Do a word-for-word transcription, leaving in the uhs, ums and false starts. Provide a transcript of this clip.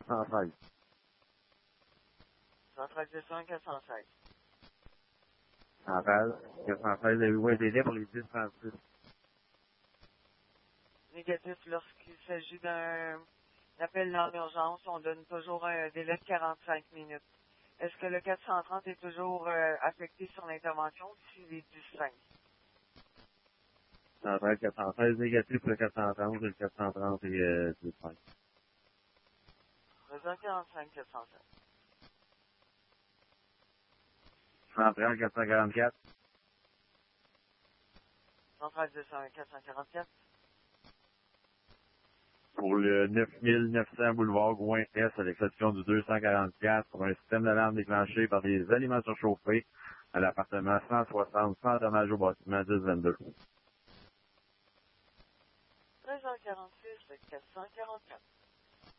cent seize. cent treize deux cent un, quatre cent seize. cent treize, quatre cent seize, avez-vous un délai pour les dix trente-six? Négatif, lorsqu'il s'agit d'un appel en urgence, on donne toujours un délai de quarante-cinq minutes. Est-ce que le quatre cent trente est toujours euh, affecté sur l'intervention d'ici les dix cinq? cent treize, quatre cent seize, négatif le quatre cent trente, et le quatre cent trente et euh, dix cinq. Réseau quarante-cinq, quatre cent sept. cent trente, quatre cent quarante-quatre. cent treize deux cent un, quatre cent quarante-quatre. Pour le neuf mille neuf cents boulevard Gouin-Est, à l'exception du deux cent quarante-quatre, pour un système d'alarme déclenché par des aliments surchauffés à l'appartement cent soixante, sans dommage au bâtiment dix vingt-deux. Réseau quarante-six, quatre cent quarante-quatre.